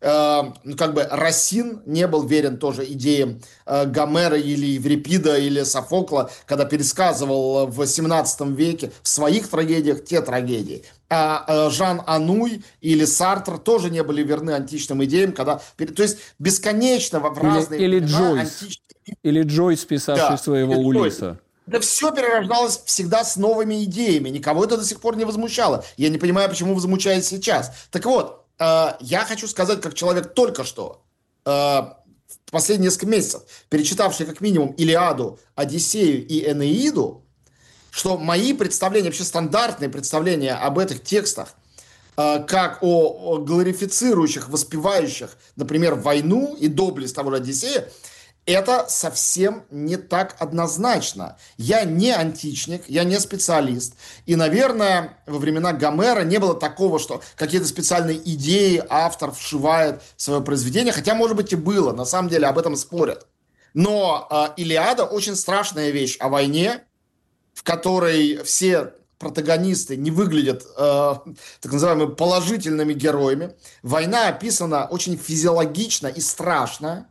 Рассин не был верен тоже идеям Гомера или Еврипида или Софокла, когда пересказывал в 17 веке в своих трагедиях те трагедии. А Жан Ануй или Сартр тоже не были верны античным идеям, когда... То есть бесконечно в разные... Или Джойс. Или Джойс, писавший своего Улисса. Да все перерождалось всегда с новыми идеями. Никого это до сих пор не возмущало. Я не понимаю, почему возмущает сейчас. Так вот, я хочу сказать, как человек только что, в последние несколько месяцев, перечитавший как минимум Илиаду, Одиссею и Энеиду, что мои представления, вообще стандартные представления об этих текстах, как о глорифицирующих, воспевающих, например, войну и доблесть того же Одиссея, это совсем не так однозначно. Я не античник, я не специалист. И, наверное, во времена Гомера не было такого, что какие-то специальные идеи автор вшивает в свое произведение. Хотя, может быть, и было. На самом деле об этом спорят. Но «Илиада» очень страшная вещь о войне, в которой все протагонисты не выглядят так называемыми положительными героями. Война описана очень физиологично и страшно.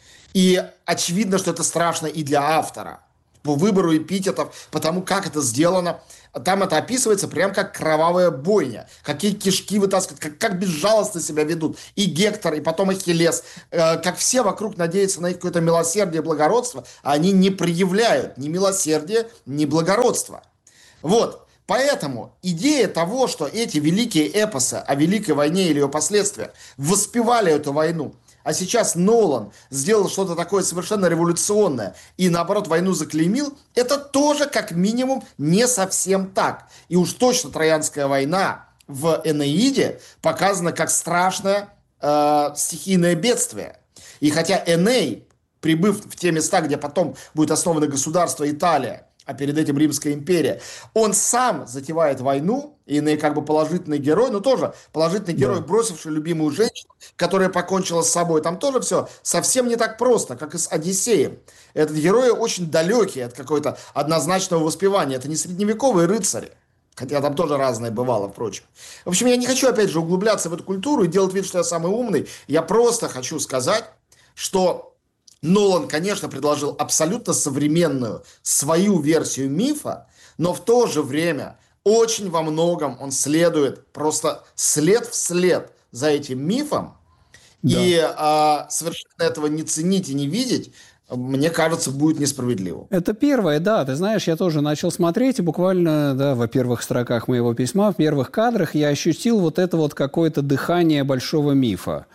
И очевидно, что это страшно и для автора. По выбору эпитетов, потому как это сделано. Там это описывается прям как кровавая бойня. Какие кишки вытаскивают, как безжалостно себя ведут. И Гектор, и потом Ахиллес. Как все вокруг надеются на их какое-то милосердие и благородство, а они не проявляют ни милосердия, ни благородства. Вот. Поэтому идея того, что эти великие эпосы о Великой войне или ее последствиях воспевали эту войну, а сейчас Нолан сделал что-то такое совершенно революционное и, наоборот, войну заклеймил, это тоже, как минимум, не совсем так. И уж точно Троянская война в «Энеиде» показана как страшное стихийное бедствие. И хотя Эней, прибыв в те места, где потом будет основано государство Италия, а перед этим Римская империя, он сам затевает войну, и как бы положительный герой, но тоже положительный герой, бросивший любимую женщину, которая покончила с собой. Там тоже все совсем не так просто, как и с Одиссеем. Этот герой очень далекий от какого-то однозначного воспевания. Это не средневековые рыцари. Хотя там тоже разное бывало, впрочем. В общем, я не хочу, опять же, углубляться в эту культуру и делать вид, что я самый умный. Я просто хочу сказать, что Нолан, конечно, предложил абсолютно современную свою версию мифа, но в то же время очень во многом он следует просто след в след за этим мифом. Да. И совершенно этого не ценить и не видеть, мне кажется, будет несправедливо. Это первое, да. Ты знаешь, я тоже начал смотреть, и буквально, да, во первых строках моего письма, в первых кадрах я ощутил вот это вот какое-то дыхание большого мифа.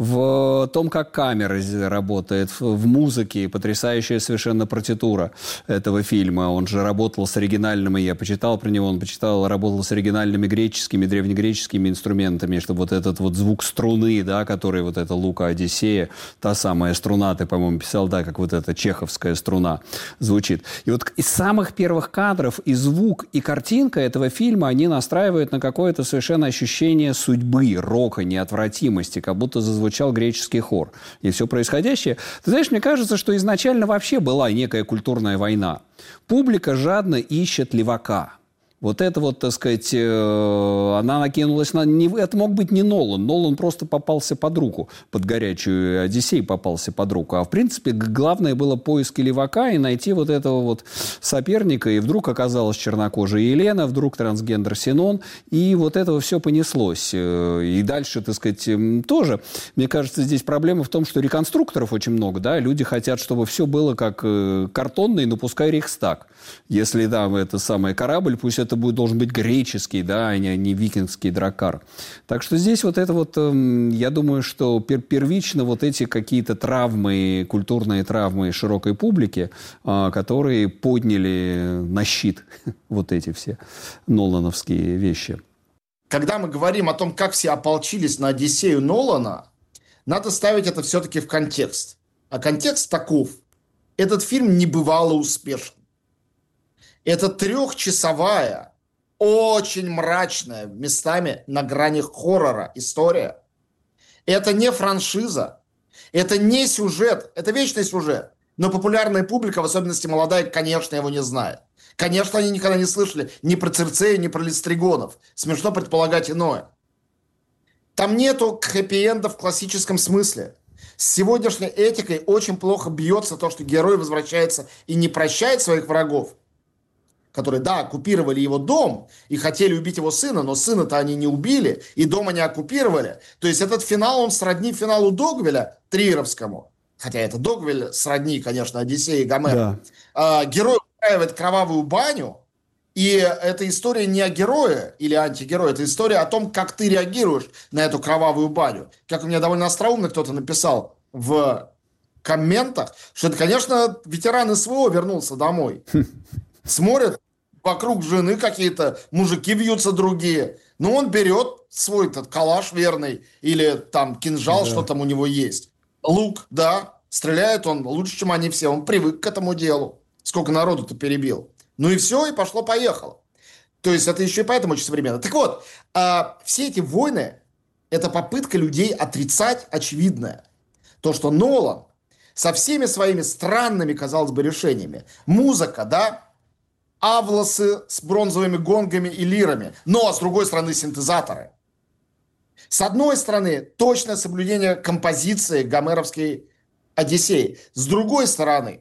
В том, как камера работает, в музыке, потрясающая совершенно партитура этого фильма. Он же работал с оригинальными, я почитал про него, работал с оригинальными греческими, древнегреческими инструментами, чтобы вот этот вот звук струны, да, который вот это Лука Одиссея, та самая струна, ты, по-моему, писал, да, как вот эта чеховская струна звучит. И вот из самых первых кадров и звук, и картинка этого фильма, они настраивают на какое-то совершенно ощущение судьбы, рока, неотвратимости, как будто зазвучал греческий хор. И все происходящее. Ты знаешь, мне кажется, что изначально вообще была некая культурная война. Публика жадно ищет левака. Вот это вот, так сказать, она накинулась на... Это мог быть не Нолан. Нолан просто попался под руку, под горячую. Одиссей попался под руку. А в принципе, главное было поиски левака и найти вот этого вот соперника. И вдруг оказалась чернокожая Елена, вдруг трансгендер Синон. И вот этого все понеслось. И дальше, так сказать, тоже, мне кажется, здесь проблема в том, что реконструкторов очень много. Да? Люди хотят, чтобы все было как картонный, но пускай Рейхстаг. Если, да, это самый корабль, пусть это должен быть греческий, да, а не викингский драккар. Так что здесь вот это вот, я думаю, что первично вот эти какие-то травмы, культурные травмы широкой публики, которые подняли на щит вот эти все нолановские вещи. Когда мы говорим о том, как все ополчились на Одиссею Нолана, надо ставить это все-таки в контекст. А контекст таков. Этот фильм небывало успешен. Это 3-часовая, очень мрачная, местами на грани хоррора история. Это не франшиза, это не сюжет, это вечный сюжет. Но популярная публика, в особенности молодая, конечно, его не знает. Конечно, они никогда не слышали ни про Цирцею, ни про Листригонов. Смешно предполагать иное. Там нету хэппи-энда в классическом смысле. С сегодняшней этикой очень плохо бьется то, что герой возвращается и не прощает своих врагов, которые, да, оккупировали его дом и хотели убить его сына, но сына-то они не убили, и дом они оккупировали. То есть этот финал, он сродни финалу Догвиля, триеровскому. Хотя это Догвиль сродни, конечно, Одиссея и Гомера. Да. Герой устраивает кровавую баню, и эта история не о герое или антигерое, это история о том, как ты реагируешь на эту кровавую баню. Как у меня довольно остроумно кто-то написал в комментах, что это, конечно, ветеран СВО вернулся домой. Смотрят, вокруг жены какие-то мужики вьются другие. Но он берет свой этот калаш верный или там кинжал, да, что там у него есть. Лук, да, Стреляет он лучше, чем они все. Он привык к этому делу. Сколько народу-то перебил. Ну и все, и пошло-поехало. То есть это еще и поэтому очень современно. Так вот, все эти войны – это попытка людей отрицать очевидное. То, что Нолан со всеми своими странными, казалось бы, решениями. Музыка, да? Авласы с бронзовыми гонгами и лирами. Но, с другой стороны, синтезаторы. С одной стороны, точное соблюдение композиции гомеровской «Одиссеи». С другой стороны,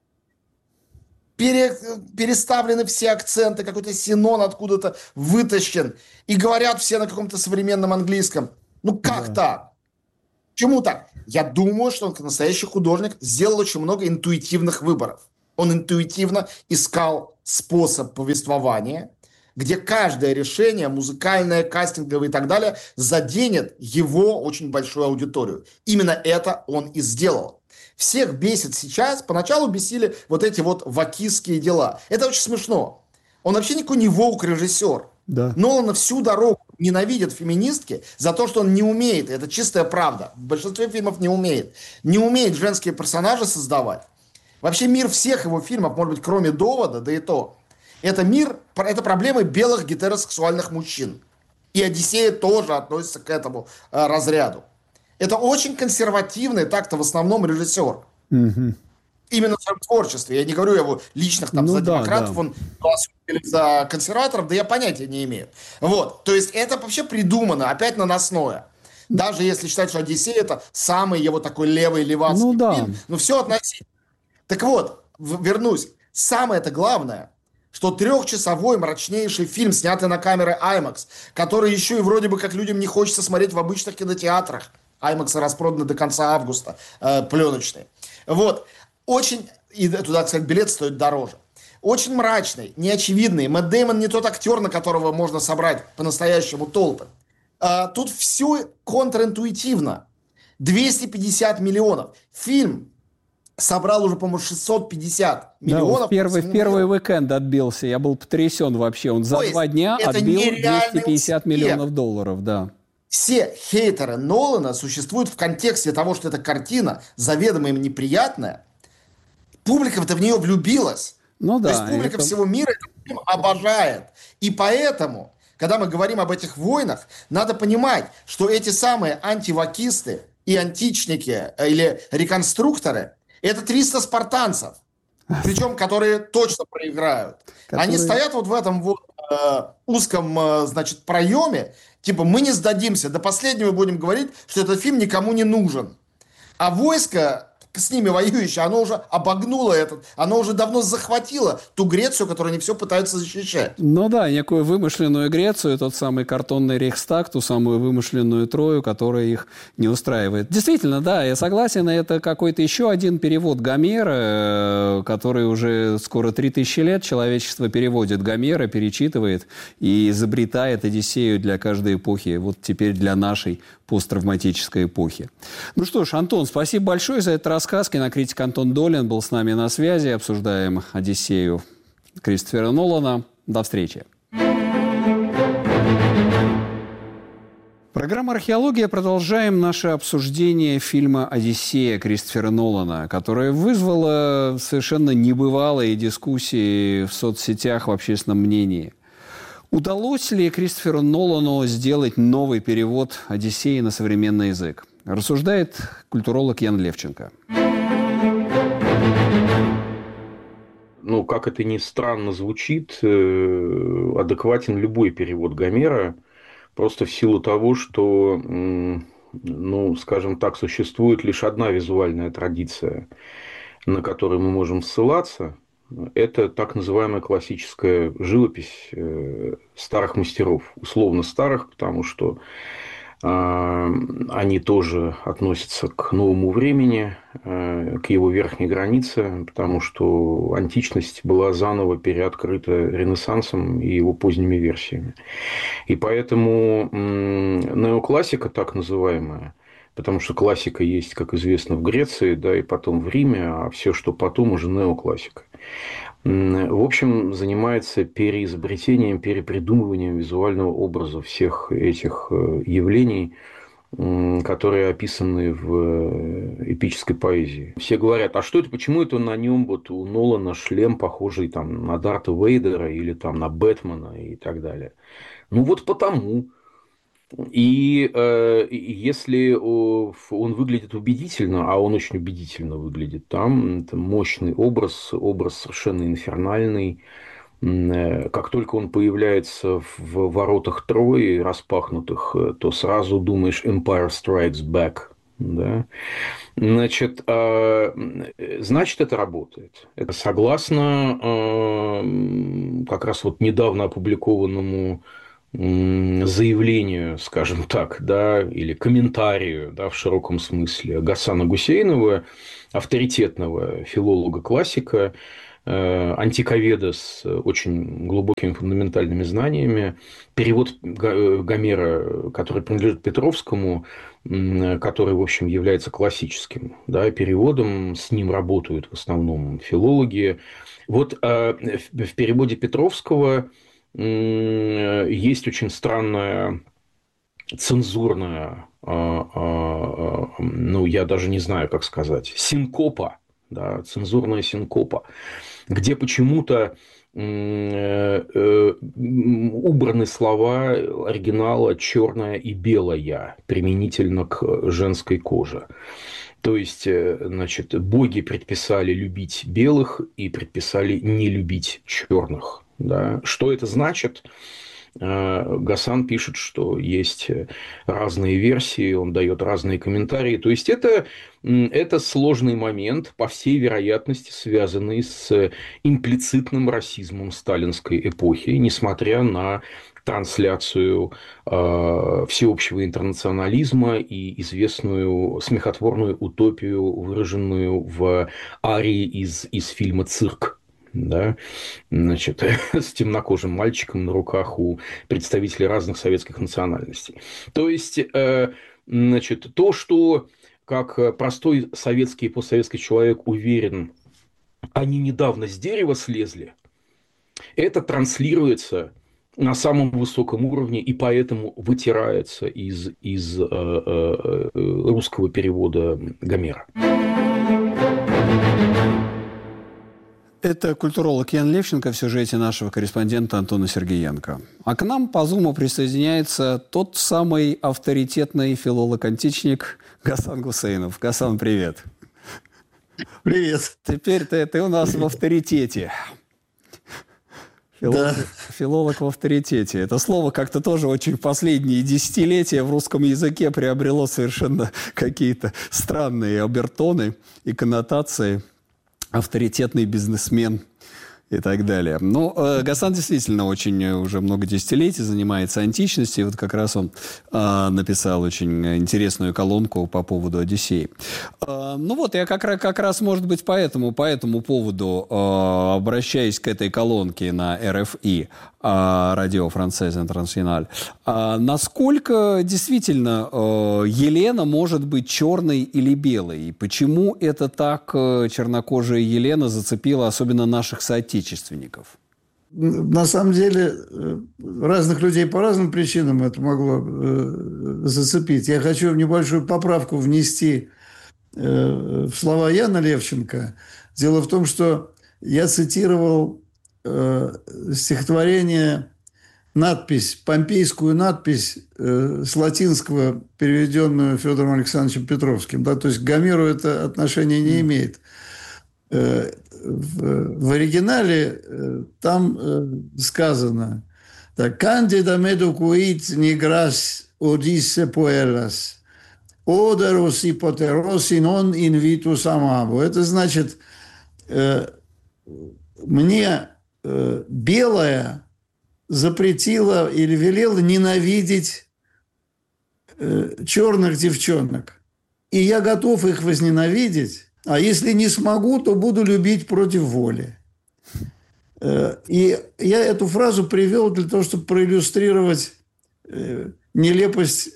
переставлены все акценты, какой-то синон откуда-то вытащен. И говорят все на каком-то современном английском. Ну как так? Почему так? Я думаю, что он, как настоящий художник, сделал очень много интуитивных выборов. Он интуитивно искал способ повествования, где каждое решение, музыкальное, кастинговое и так далее, заденет его очень большую аудиторию. Именно это он и сделал. Всех бесит сейчас, поначалу бесили вот эти вот вокистские дела. Это очень смешно. Он вообще никакой не воук-режиссер. Да. Нолана всю дорогу ненавидят феминистки за то, что он не умеет. Это чистая правда. В большинстве фильмов не умеет. Не умеет женские персонажи создавать. Вообще мир всех его фильмов, может быть, кроме «Довода», да и то, это мир, это проблемы белых гетеросексуальных мужчин. И «Одиссея» тоже относится к этому разряду. Это очень консервативный, так-то в основном режиссер. Угу. Именно в своем творчестве. Я не говорю его личных там, за демократов, он или за консерваторов, да я понятия не имею. Вот. То есть это вообще придумано, опять наносное. Даже если считать, что «Одиссея» это самый его такой левый левацкий фильм. Ну все относительно. Так вот, вернусь. Самое-то главное, что 3-часовой мрачнейший фильм, снятый на камеры IMAX, который еще и вроде бы как людям не хочется смотреть в обычных кинотеатрах. IMAX распроданы до конца августа, пленочные. Вот. Очень, и туда, кстати, билет стоит дороже. Очень мрачный, неочевидный. Мэтт Дэймон не тот актер, на которого можно собрать по-настоящему толпы. Тут все контринтуитивно. 250 миллионов. Фильм собрал уже, по-моему, 650 миллионов. Да, в первый уикенд отбился. Я был потрясен вообще. Он за 2 дня отбил 250 миллионов долларов. Да. Все хейтеры Нолана существуют в контексте того, что эта картина заведомо им неприятная. Публика-то в нее влюбилась. Ну да. То есть публика всего мира этот фильм обожает. И поэтому, когда мы говорим об этих войнах, надо понимать, что эти самые антивокисты и античники или реконструкторы – это 300 спартанцев. Причем, которые точно проиграют. Они стоят вот в этом вот узком, значит, проеме. Типа, мы не сдадимся. До последнего будем говорить, что этот фильм никому не нужен. А войско с ними воюющее, оно уже обогнуло оно уже давно захватило ту Грецию, которую они все пытаются защищать. Ну да, некую вымышленную Грецию, тот самый картонный Рейхстаг, ту самую вымышленную Трою, которая их не устраивает. Действительно, да, я согласен, это какой-то еще один перевод Гомера, который уже скоро 3000 лет человечество переводит Гомера, перечитывает и изобретает Одиссею для каждой эпохи, вот теперь для нашей посттравматической эпохи. Ну что ж, Антон, спасибо большое за этот рассказ. Кинокритик Антон Долин был с нами на связи. Обсуждаем «Одиссею» Кристофера Нолана. До встречи. Программа «Археология». Продолжаем наше обсуждение фильма «Одиссея» Кристофера Нолана, которое вызвало совершенно небывалые дискуссии в соцсетях, в общественном мнении. Удалось ли Кристоферу Нолану сделать новый перевод «Одиссеи» на современный язык? Рассуждает культуролог Ян Левченко. Ну, как это ни странно звучит, адекватен любой перевод Гомера, просто в силу того, что, ну, скажем так, существует лишь одна визуальная традиция, на которую мы можем ссылаться. Это так называемая классическая живопись старых мастеров, условно старых, потому что они тоже относятся к новому времени, к его верхней границе, потому что античность была заново переоткрыта Ренессансом и его поздними версиями. И поэтому неоклассика, так называемая, потому что классика есть, как известно, в Греции, да, и потом в Риме, а все, что потом, уже неоклассика. В общем, занимается переизобретением, перепридумыванием визуального образа всех этих явлений которые описаны в эпической поэзии. Все говорят, а что это, почему это на нем вот у Нолана шлем, похожий там на Дарта Вейдера или там на Бэтмена и так далее. Ну вот потому. И если он выглядит убедительно, а он очень убедительно выглядит там, это мощный образ совершенно инфернальный. Как только он появляется в воротах Трои распахнутых, то сразу думаешь Empire Strikes Back. Да? Значит, это работает. Это согласно как раз вот недавно опубликованному заявлению, скажем так, да, или комментарию, да, в широком смысле Гасана Гусейнова, авторитетного филолога-классика, антиковеда с очень глубокими фундаментальными знаниями, перевод Гомера, который принадлежит Петровскому, который, в общем, является классическим, да, переводом, с ним работают в основном филологи. Вот в переводе Петровского есть очень странная цензурная, ну, я даже не знаю, как сказать, синкопа, да, цензурная синкопа, где почему-то убраны слова оригинала «черная» и «белая» применительно к женской коже. То есть, значит, боги предписали любить белых и предписали не любить черных. Да. Что это значит? Гасан пишет, что есть разные версии, он дает разные комментарии. То есть, это сложный момент, по всей вероятности, связанный с имплицитным расизмом сталинской эпохи, несмотря на трансляцию всеобщего интернационализма и известную смехотворную утопию, выраженную в арии из фильма «Цирк». Да, значит, с темнокожим мальчиком на руках у представителей разных советских национальностей. То есть, значит, то, что как простой советский и постсоветский человек уверен, они недавно с дерева слезли, это транслируется на самом высоком уровне и поэтому вытирается из русского перевода Гомера. Это культуролог Ян Левченко в сюжете нашего корреспондента Антона Сергеенко. А к нам по Зуму присоединяется тот самый авторитетный филолог-античник Гасан Гусейнов. Гасан, привет. Привет. Теперь ты у нас в авторитете. Филолог в авторитете. Это слово как-то тоже очень в последние десятилетия в русском языке приобрело совершенно какие-то странные обертоны и коннотации. Авторитетный бизнесмен и так далее. Но Гасан действительно очень уже много десятилетий занимается античностью. И вот как раз он написал очень интересную колонку по поводу Одиссеи. Ну вот, я как раз, может быть, по этому поводу, обращаясь к этой колонке на РФИ, Радио Францез Интернациональ, насколько действительно Елена может быть черной или белой? И почему это так чернокожая Елена зацепила особенно наших соотечественников? На самом деле, разных людей по разным причинам это могло зацепить. Я хочу небольшую поправку внести в слова Яна Левченко. Дело в том, что я цитировал стихотворение, помпейскую надпись с латинского, переведенную Федором Александровичем Петровским. Да, то есть к Гомеру это отношение не имеет. В оригинале там сказано «Candida meducuit nigras odisse puellas, oderos hypoterosi non invitus amabo». Это значит, мне белая запретила или велела ненавидеть черных девчонок. И я готов их возненавидеть, а если не смогу, то буду любить против воли. И я эту фразу привел для того, чтобы проиллюстрировать нелепость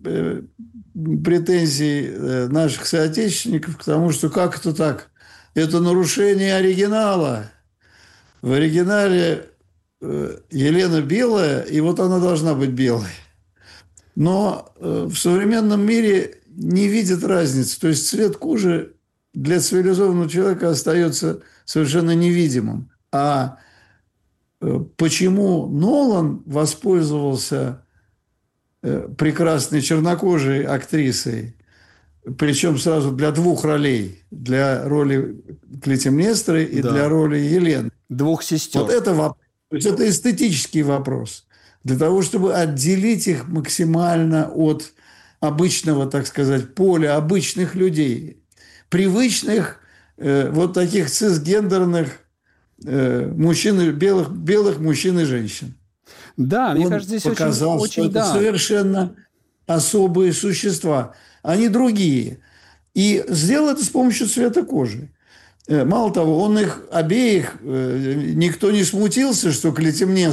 претензий наших соотечественников к тому, что как это так? Это нарушение оригинала. В оригинале Елена белая, и вот она должна быть белой. но в современном мире не видят разницы. То есть цвет кожи для цивилизованного человека остается совершенно невидимым. А почему Нолан воспользовался прекрасной чернокожей актрисой, причем сразу для двух ролей, для роли Клитемнестры и для роли Елены. Двух сестер. Вот это вопрос. То есть это эстетический вопрос. Для того, чтобы отделить их максимально от обычного, так сказать, поля обычных людей, привычных вот таких цисгендерных мужчин, белых мужчин и женщин. Да, мне Он кажется, здесь показал, очень что это совершенно особые существа. Они другие. И сделал это с помощью цвета кожи. Мало того, он их обеих, никто не смутился, что Клитемнестра